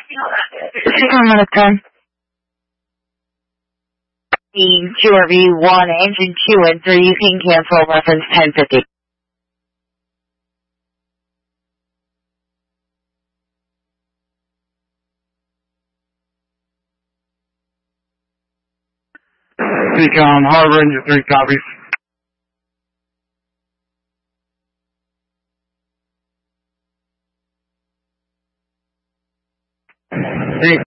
American. QRV1, engine 2 and 3, you can cancel reference 1050. Beacon Harbor, engine 3 copies. Hey,